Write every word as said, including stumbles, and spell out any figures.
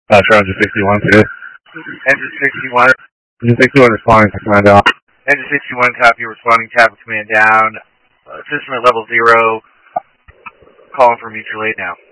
Uh, sure, engine sixty-one, too. Engine sixty-one. Engine sixty-one responding to command down. Engine sixty-one, copy, responding, tap command down. Uh, system at level zero. Calling for mutual aid now.